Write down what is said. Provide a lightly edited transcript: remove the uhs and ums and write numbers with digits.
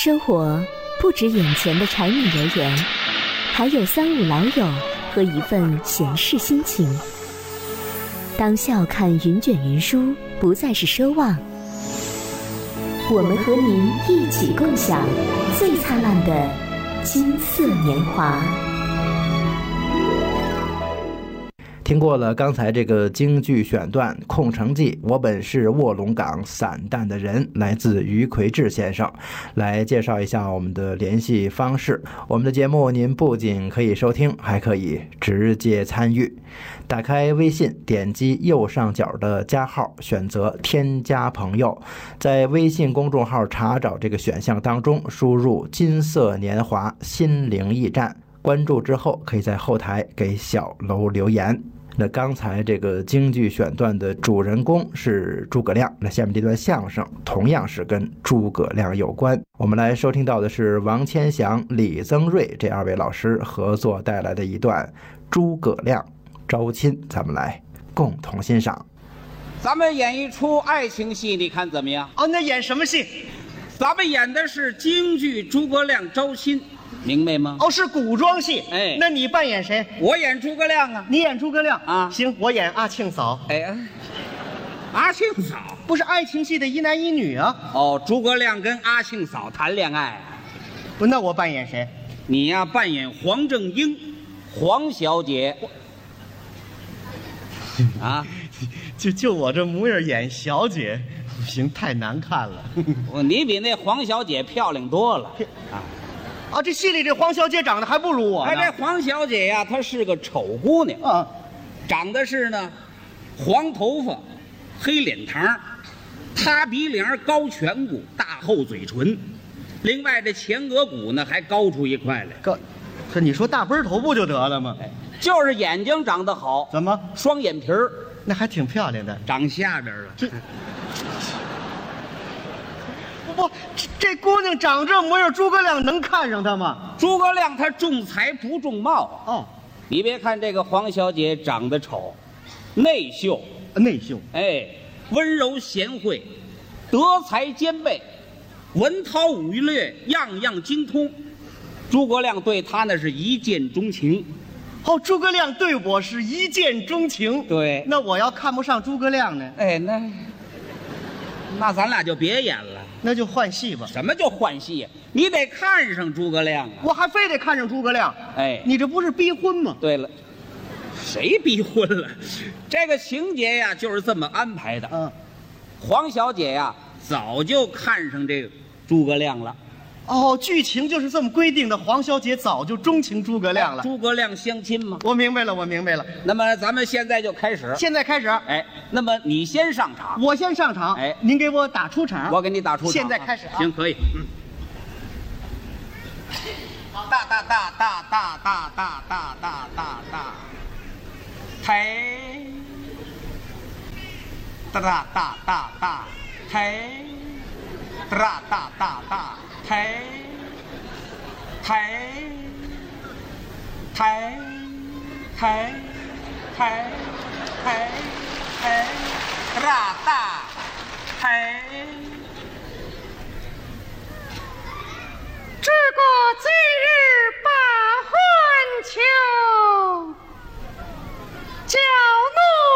生活不止眼前的柴米油盐，还有三五老友和一份闲适心情。当笑看云卷云舒不再是奢望，我们和您一起共享最灿烂的金色年华。 听过了刚才这个京剧选段《空城计》，我本是卧龙岗散淡的人，来自于魁智先生。来介绍一下我们的联系方式。我们的节目您不仅可以收听，还可以直接参与。打开微信，点击右上角的加号，选择添加朋友，在微信公众号查找这个选项当中输入金色年华心灵驿站，关注之后可以在后台给小楼留言。那刚才这个京剧选段的主人公是诸葛亮，那下面这段相声同样是跟诸葛亮有关。我们来收听到的是王千祥、李增瑞这二位老师合作带来的一段诸葛亮招亲，咱们来共同欣赏。 咱们演一出爱情戏，你看怎么样？ 哦，那演什么戏？ 咱们演的是京剧诸葛亮招亲，明白吗？ 哦，是古装戏。 哎， 那你扮演谁？ 我演诸葛亮啊。 你演诸葛亮啊？ 行，我演阿庆嫂。 哎，阿庆嫂不是爱情戏的一男一女啊？ 哦，诸葛亮跟阿庆嫂谈恋爱。 不，那我扮演谁？ 你呀，扮演黄正英，黄小姐。啊， 就我这模样演小姐，不行，太难看了。 你比那黄小姐漂亮多了啊！ 这戏里这黄小姐长得还不如我呢。 这黄小姐呀，她是个丑姑娘啊， 长得是呢，黄头发，黑脸膛，塌鼻梁，高颧骨，大厚嘴唇，另外这前额骨呢还高出一块来。 这你说大背头不就得了吗？ 就是眼睛长得好。 怎么？ 双眼皮儿， 那还挺漂亮的。 长下边了。 不，这姑娘长这模样，诸葛亮能看上她吗？ 诸葛亮他重才不重貌。 哦， 你别看这个黄小姐长得丑，内秀， 内秀。 哎，温柔贤惠，德才兼备，文韬武略样样精通。诸葛亮对她那是一见钟情。 哦，诸葛亮对我是一见钟情。 对， 那我要看不上诸葛亮呢？ 哎，那咱俩就别演了， 那就换戏吧。 什么叫换戏呀？你得看上诸葛亮啊！ 我还非得看上诸葛亮。 哎， 你这不是逼婚吗？ 对了，谁逼婚了？这个情节呀，就是这么安排的。黄小姐呀，早就看上这个诸葛亮了。 哦，剧情就是这么规定的。黄小姐早就钟情诸葛亮了。 诸葛亮相亲吗？ 我明白了，我明白了。 那么咱们现在就开始。 现在开始。 哎，那么你先上场， 我先上场。 哎， 您给我打出场。 我给你打出场。 现在开始啊。 行，可以。大大大大大大大大大大大，抬，大大大大大抬，大大大大抬，抬，抬，抬，抬，抬，抬，大大抬。 这个今日把婚求。